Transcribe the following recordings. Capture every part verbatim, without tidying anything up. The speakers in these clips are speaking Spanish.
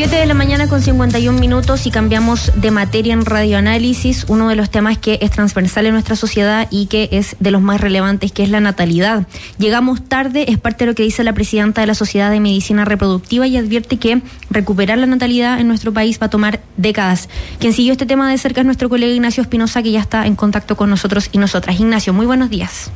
siete de la mañana con cincuenta y un minutos y cambiamos de materia en radioanálisis. Uno de los temas que es transversal en nuestra sociedad y que es de los más relevantes, que es la natalidad. Llegamos tarde, es parte de lo que dice la presidenta de la Sociedad de Medicina Reproductiva y advierte que recuperar la natalidad en nuestro país va a tomar décadas. Quien siguió este tema de cerca es nuestro colega Ignacio Espinosa, que ya está en contacto con nosotros y nosotras. Ignacio, muy buenos días.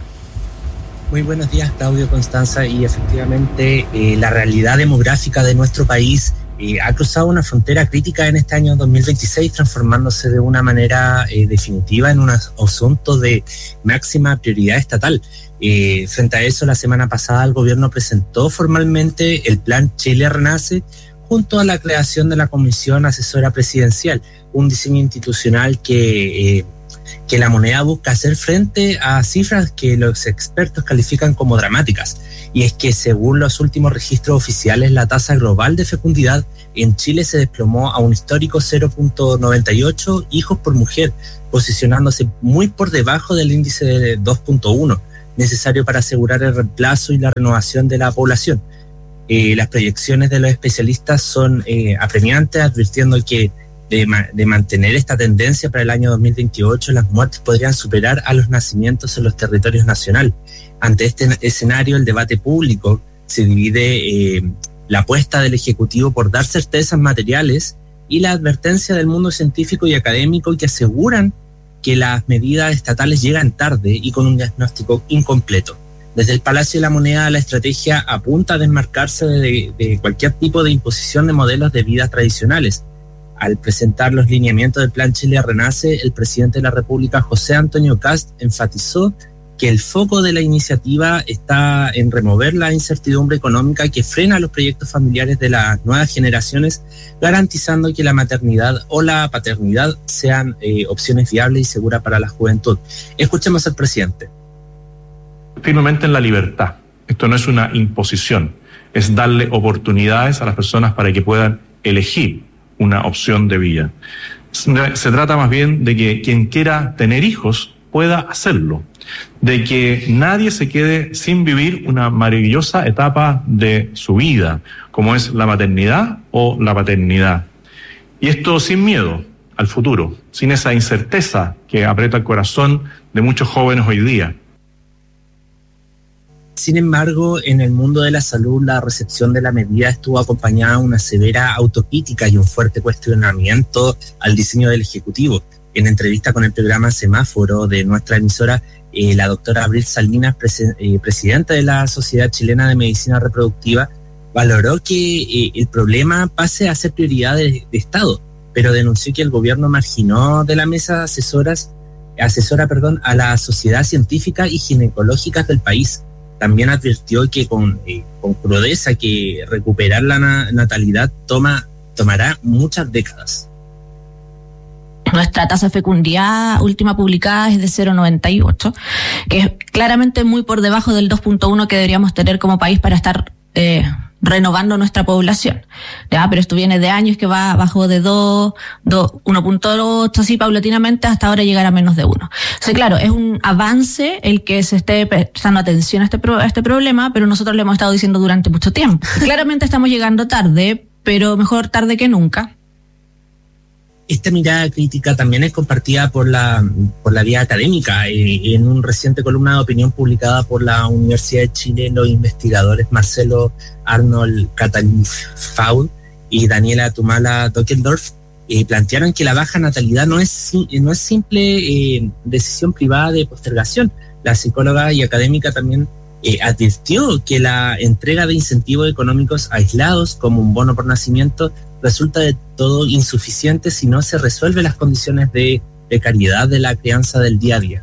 Muy buenos días, Claudio, Constanza, y efectivamente eh, la realidad demográfica de nuestro país eh, ha cruzado una frontera crítica en este año dos mil veintiséis, transformándose de una manera eh, definitiva en un asunto de máxima prioridad estatal. Eh, frente a eso, la semana pasada el gobierno presentó formalmente el Plan Chile Renace junto a la creación de la Comisión Asesora Presidencial, un diseño institucional que... Eh, que la moneda busca hacer frente a cifras que los expertos califican como dramáticas. Y es que según los últimos registros oficiales, la tasa global de fecundidad en Chile se desplomó a un histórico cero punto noventa y ocho hijos por mujer, posicionándose muy por debajo del índice de dos punto uno, necesario para asegurar el reemplazo y la renovación de la población. Eh, las proyecciones de los especialistas son eh, apremiantes, advirtiendo que De, ma- de mantener esta tendencia para el año dos mil veintiocho, las muertes podrían superar a los nacimientos en los territorios nacionales. Ante este escenario, el debate público se divide eh, la apuesta del Ejecutivo por dar certezas materiales y la advertencia del mundo científico y académico que aseguran que las medidas estatales llegan tarde y con un diagnóstico incompleto. Desde el Palacio de la Moneda, la estrategia apunta a desmarcarse de, de cualquier tipo de imposición de modelos de vida tradicionales. Al presentar los lineamientos del Plan Chile Renace, el presidente de la República, José Antonio Kast, enfatizó que el foco de la iniciativa está en remover la incertidumbre económica que frena los proyectos familiares de las nuevas generaciones, garantizando que la maternidad o la paternidad sean eh, opciones viables y seguras para la juventud. Escuchemos al presidente. Firmemente en la libertad. Esto no es una imposición, es darle oportunidades a las personas para que puedan elegir una opción de vida. Se trata más bien de que quien quiera tener hijos pueda hacerlo, de que nadie se quede sin vivir una maravillosa etapa de su vida, como es la maternidad o la paternidad. Y esto sin miedo al futuro, sin esa incerteza que aprieta el corazón de muchos jóvenes hoy día. Sin embargo, en el mundo de la salud, la recepción de la medida estuvo acompañada de una severa autocrítica y un fuerte cuestionamiento al diseño del Ejecutivo. En entrevista con el programa Semáforo de nuestra emisora, eh, la doctora Abril Salinas, pres- eh, presidenta de la Sociedad Chilena de Medicina Reproductiva, valoró que eh, el problema pase a ser prioridad de, de Estado, pero denunció que el gobierno marginó de la mesa asesoras, asesora perdón, a la sociedad científica y ginecológica del país. También advirtió que con, eh, con crudeza que recuperar la na- natalidad toma, tomará muchas décadas. Nuestra tasa de fecundidad última publicada es de cero punto noventa y ocho, que es claramente muy por debajo del dos punto uno que deberíamos tener como país para estar eh, renovando nuestra población. Ya, pero esto viene de años que va bajo de dos, uno punto ocho, así paulatinamente hasta ahora llegar a menos de uno. Entonces, claro, es un avance el que se esté prestando atención a este, pro, a este problema, pero nosotros lo hemos estado diciendo durante mucho tiempo. Claramente estamos llegando tarde, pero mejor tarde que nunca. Esta mirada crítica también es compartida por la, por la vía académica. Eh, en un reciente columna de opinión publicada por la Universidad de Chile, los investigadores Marcelo Arnold Catalinfaud y Daniela Tumala Dockendorf eh, plantearon que la baja natalidad no es, no es simple eh, decisión privada de postergación. La psicóloga y académica también eh, advirtió que la entrega de incentivos económicos aislados, como un bono por nacimiento, resulta de todo insuficiente si no se resuelven las condiciones de precariedad de la crianza del día a día.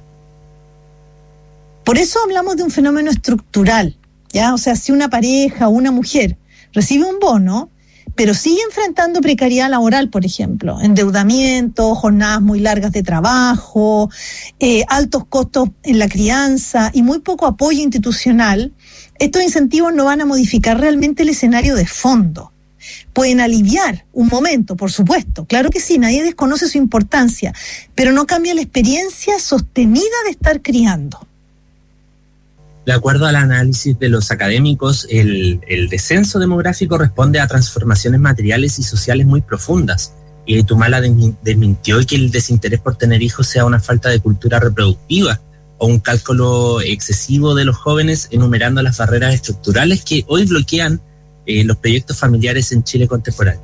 Por eso hablamos de un fenómeno estructural, ¿ya? O sea, si una pareja o una mujer recibe un bono, pero sigue enfrentando precariedad laboral, por ejemplo, endeudamiento, jornadas muy largas de trabajo, eh, altos costos en la crianza y muy poco apoyo institucional, estos incentivos no van a modificar realmente el escenario de fondo. Pueden aliviar un momento, por supuesto, claro que sí, nadie desconoce su importancia, pero no cambia la experiencia sostenida de estar criando. De acuerdo al análisis de los académicos, el, el descenso demográfico responde a transformaciones materiales y sociales muy profundas. Y Tumala desmintió que el desinterés por tener hijos sea una falta de cultura reproductiva o un cálculo excesivo de los jóvenes, enumerando las barreras estructurales que hoy bloquean eh, los proyectos familiares en Chile contemporáneo.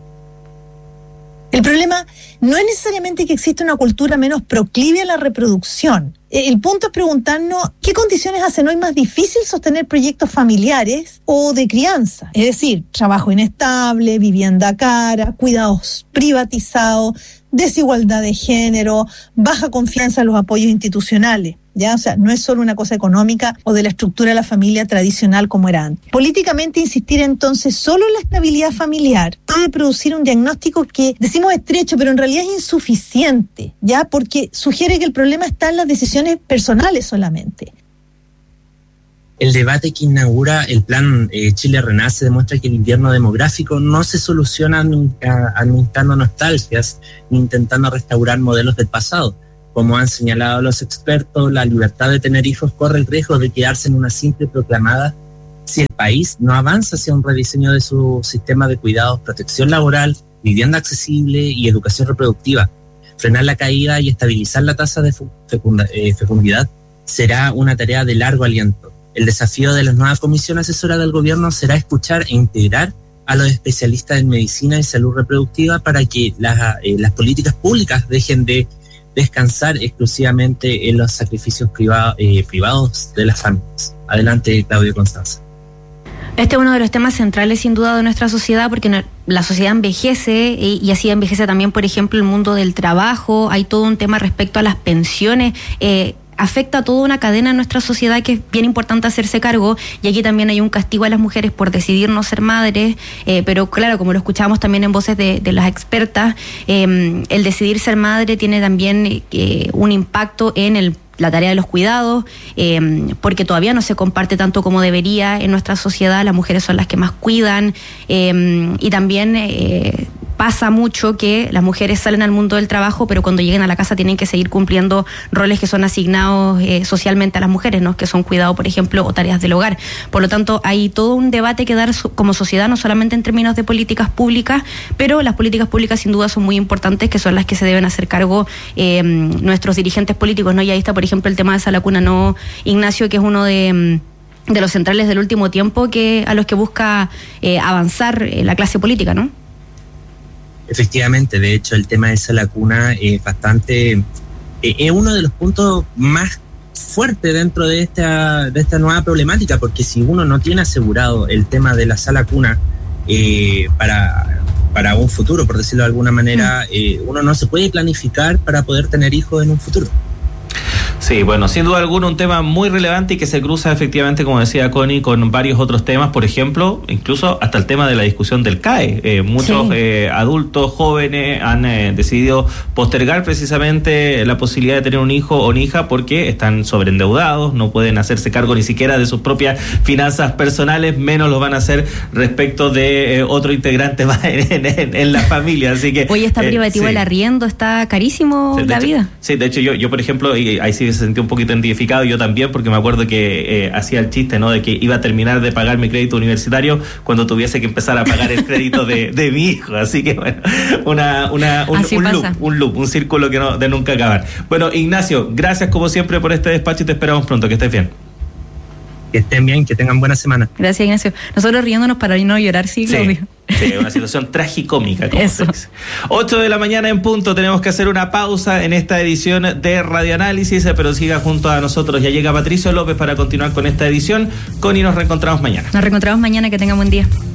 El problema no es necesariamente que exista una cultura menos proclive a la reproducción. El punto es preguntarnos qué condiciones hacen hoy más difícil sostener proyectos familiares o de crianza. Es decir, trabajo inestable, vivienda cara, cuidados privatizados, desigualdad de género, baja confianza en los apoyos institucionales. ¿Ya? O sea, no es solo una cosa económica o de la estructura de la familia tradicional como era antes. Políticamente insistir entonces solo en la estabilidad familiar puede producir un diagnóstico que decimos estrecho, pero en realidad es insuficiente, ¿ya? Porque sugiere que el problema está en las decisiones personales solamente. El debate que inaugura el plan eh, Chile Renace demuestra que el invierno demográfico no se soluciona administrando nostalgias ni intentando restaurar modelos del pasado. Como han señalado los expertos, la libertad de tener hijos corre el riesgo de quedarse en una simple proclamada si el país no avanza hacia un rediseño de su sistema de cuidados, protección laboral, vivienda accesible y educación reproductiva. Frenar la caída y estabilizar la tasa de fecunda, eh, fecundidad será una tarea de largo aliento. El desafío de la nueva comisión asesora del gobierno será escuchar e integrar a los especialistas en medicina y salud reproductiva para que las, eh, las políticas públicas dejen de descansar exclusivamente en los sacrificios privado, eh, privados de las familias. Adelante, Claudio Constanza. Este es uno de los temas centrales, sin duda, de nuestra sociedad, porque la sociedad envejece y, y así envejece también, por ejemplo, el mundo del trabajo. Hay todo un tema respecto a las pensiones. Eh, afecta a toda una cadena en nuestra sociedad que es bien importante hacerse cargo, y aquí también hay un castigo a las mujeres por decidir no ser madres, eh, pero claro, como lo escuchábamos también en voces de, de las expertas, eh, el decidir ser madre tiene también eh, un impacto en el la tarea de los cuidados, eh, porque todavía no se comparte tanto como debería en nuestra sociedad. Las mujeres son las que más cuidan, eh, y también eh, pasa mucho que las mujeres salen al mundo del trabajo, pero cuando lleguen a la casa tienen que seguir cumpliendo roles que son asignados eh, socialmente a las mujeres, ¿no? Que son cuidado, por ejemplo, o tareas del hogar. Por lo tanto, hay todo un debate que dar como sociedad, no solamente en términos de políticas públicas, pero las políticas públicas sin duda son muy importantes, que son las que se deben hacer cargo eh, nuestros dirigentes políticos, ¿no? Y ahí está, por ejemplo, el tema de Sala Cuna, ¿no, Ignacio? Que es uno de, de los centrales del último tiempo que a los que busca eh, avanzar eh, la clase política, ¿no? Efectivamente, de hecho, el tema de Sala Cuna es bastante, eh, es uno de los puntos más fuertes dentro de esta, de esta nueva problemática, porque si uno no tiene asegurado el tema de la Sala Cuna eh, para, para un futuro, por decirlo de alguna manera, eh, uno no se puede planificar para poder tener hijos en un futuro. Sí, bueno, sin duda alguna un tema muy relevante y que se cruza efectivamente, como decía Connie, con varios otros temas, por ejemplo, incluso hasta el tema de la discusión del C A E. Eh, muchos sí. eh, adultos jóvenes han eh, decidido postergar precisamente la posibilidad de tener un hijo o una hija porque están sobreendeudados, no pueden hacerse cargo ni siquiera de sus propias finanzas personales, menos lo van a hacer respecto de eh, otro integrante más en, en, en la familia. Así que hoy está privativo eh, sí. el arriendo, está carísimo sí, la hecho, vida. Sí, de hecho yo, yo por ejemplo, y ahí sí se sentí un poquito identificado, yo también, porque me acuerdo que eh, hacía el chiste, ¿no?, de que iba a terminar de pagar mi crédito universitario cuando tuviese que empezar a pagar el crédito de, de mi hijo, así que bueno, una, una, un, un loop, un loop, un círculo que no, de nunca acabar. Bueno, Ignacio, gracias como siempre por este despacho y te esperamos pronto, que estés bien. Que estén bien, que tengan buena semana. Gracias, Ignacio. Nosotros riéndonos para no llorar, sí, Claudio. Sí, una situación tragicómica, como se dice. ocho de la mañana en punto, tenemos que hacer una pausa en esta edición de Radioanálisis, pero siga junto a nosotros. Ya llega Patricio López para continuar con esta edición. Connie, nos reencontramos mañana. Nos reencontramos mañana, que tengan buen día.